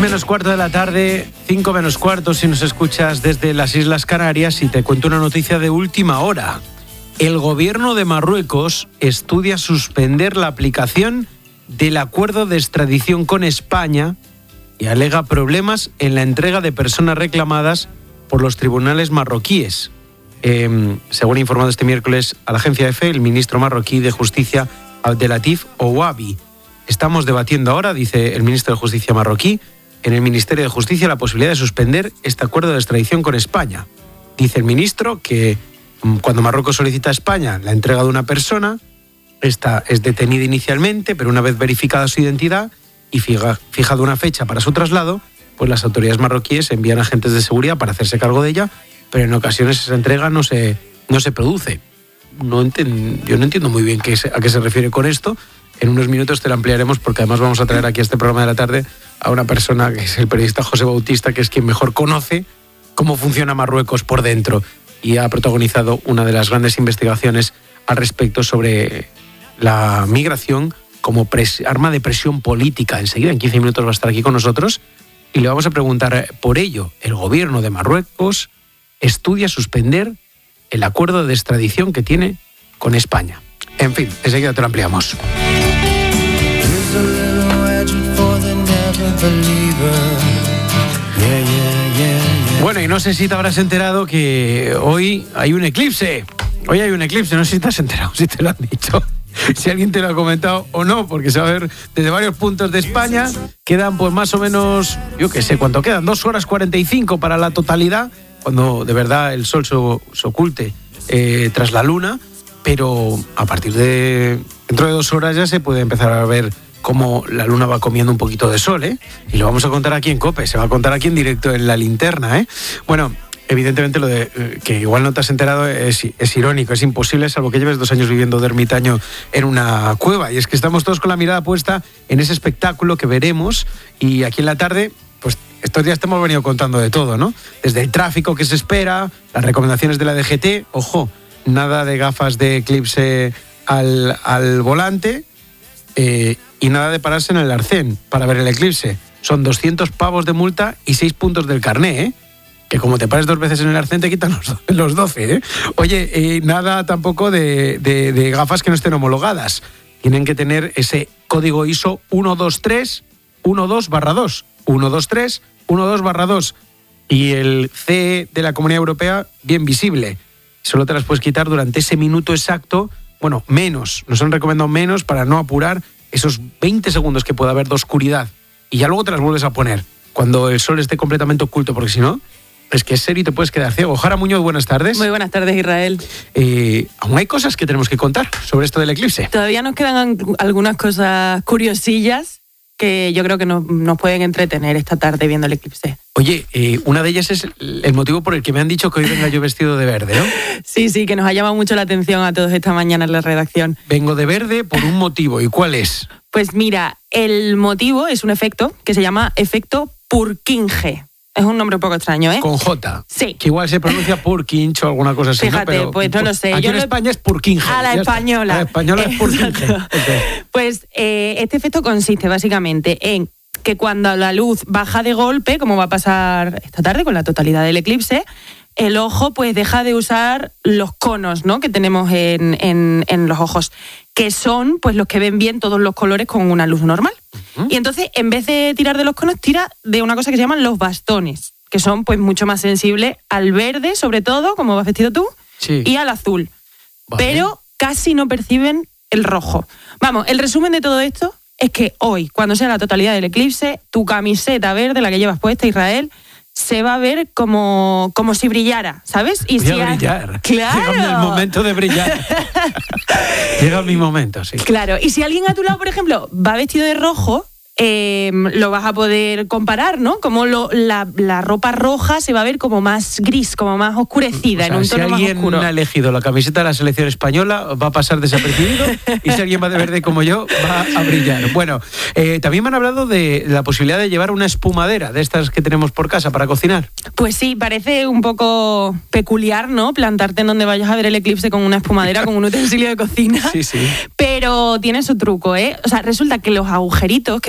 menos cuarto de la tarde, 5 menos cuarto si nos escuchas desde las Islas Canarias, y te cuento una noticia de última hora. El gobierno de Marruecos estudia suspender la aplicación del acuerdo de extradición con España y alega problemas en la entrega de personas reclamadas por los tribunales marroquíes. Según ha informado este miércoles a la agencia EFE, el ministro marroquí de Justicia, Abdelatif Ouabi. Estamos debatiendo ahora, dice el ministro de Justicia marroquí, en el Ministerio de Justicia la posibilidad de suspender este acuerdo de extradición con España. Dice el ministro que cuando Marruecos solicita a España la entrega de una persona, esta es detenida inicialmente, pero una vez verificada su identidad y fijada una fecha para su traslado, pues las autoridades marroquíes envían agentes de seguridad para hacerse cargo de ella, pero en ocasiones esa entrega no se produce. Yo no entiendo muy bien a qué se refiere con esto. En unos minutos te lo ampliaremos, porque además vamos a traer aquí a este programa de la tarde a una persona que es el periodista José Bautista, que es quien mejor conoce cómo funciona Marruecos por dentro y ha protagonizado una de las grandes investigaciones al respecto sobre la migración como arma de presión política. Enseguida, en 15 minutos, va a estar aquí con nosotros y le vamos a preguntar por ello. El gobierno de Marruecos estudia suspender el acuerdo de extradición que tiene con España. En fin, enseguida te lo ampliamos. Bueno, y no sé si te habrás enterado que hoy hay un eclipse. Hoy hay un eclipse, no sé si te has enterado, si te lo han dicho, si alguien te lo ha comentado o no, porque se va a ver desde varios puntos de España. Quedan pues más o menos, yo qué sé cuánto quedan, 2 horas 45 para la totalidad, cuando de verdad el sol se oculte tras la luna. Pero a partir de dentro de 2 horas ya se puede empezar a ver cómo la luna va comiendo un poquito de sol, ¿eh? Y lo vamos a contar aquí en COPE, se va a contar aquí en directo en La Linterna, ¿eh? Bueno, evidentemente lo de que igual no te has enterado es irónico, es imposible, salvo que lleves 2 años viviendo de ermitaño en una cueva. Y es que estamos todos con la mirada puesta en ese espectáculo que veremos, y aquí en la tarde, pues estos días te hemos venido contando de todo, ¿no? Desde el tráfico que se espera, las recomendaciones de la DGT, ojo, nada de gafas de eclipse al volante y nada de pararse en el arcén para ver el eclipse. Son 200 pavos de multa y 6 puntos del carné, ¿eh? Que como te pares 2 veces en el arcén te quitan los 12, ¿eh? Oye, nada tampoco de gafas que no estén homologadas. Tienen que tener ese código ISO 12312/2. 12312/2. Y el CE de la Comunidad Europea bien visible. Solo te las puedes quitar durante ese minuto exacto, bueno, menos. Nos han recomendado menos para no apurar esos 20 segundos que pueda haber de oscuridad. Y ya luego te las vuelves a poner cuando el sol esté completamente oculto, porque si no, es que es serio y te puedes quedar ciego. Jara Muñoz, buenas tardes. Muy buenas tardes, Israel. Aún hay cosas que tenemos que contar sobre esto del eclipse. Todavía nos quedan algunas cosas curiosillas que yo creo que nos pueden entretener esta tarde viendo el eclipse. Oye, una de ellas es el motivo por el que me han dicho que hoy venga yo vestido de verde, ¿no? Sí, que nos ha llamado mucho la atención a todos esta mañana en la redacción. Vengo de verde por un motivo, ¿y cuál es? Pues mira, el motivo es un efecto que se llama efecto Purkinje. Es un nombre un poco extraño, ¿eh? Con J. Sí. Que igual se pronuncia Purkinje o alguna cosa así, fíjate, ¿no? Pero, pues no lo sé. Aquí en España es Purkinje. A la española. A la española es Purkinje. Okay. Pues este efecto consiste básicamente en que cuando la luz baja de golpe, como va a pasar esta tarde con la totalidad del eclipse, el ojo pues deja de usar los conos, ¿no?, que tenemos en los ojos, que son pues los que ven bien todos los colores con una luz normal. Uh-huh. Y entonces, en vez de tirar de los conos, tira de una cosa que se llaman los bastones, que son pues mucho más sensibles al verde, sobre todo, como vas vestido tú, sí, y al azul. Vale. Pero casi no perciben el rojo. Vamos, el resumen de todo esto es que hoy, cuando sea la totalidad del eclipse, tu camiseta verde, la que llevas puesta, Israel, se va a ver como si brillara, ¿sabes? Y voy a brillar. ¡Claro! Llega el momento de brillar. Llega mi momento, sí. Claro, y si alguien a tu lado, por ejemplo, va vestido de rojo, lo vas a poder comparar, ¿no? Como la ropa roja se va a ver como más gris, como más oscurecida, o sea, en un tono más oscuro. Si alguien ha elegido la camiseta de la selección española, va a pasar desapercibido, y si alguien va de verde como yo, va a brillar. Bueno, también me han hablado de la posibilidad de llevar una espumadera, de estas que tenemos por casa para cocinar. Pues sí, parece un poco peculiar, ¿no?, plantarte en donde vayas a ver el eclipse con una espumadera, con un utensilio de cocina. Sí. Pero tiene su truco, ¿eh? O sea, resulta que los agujeritos que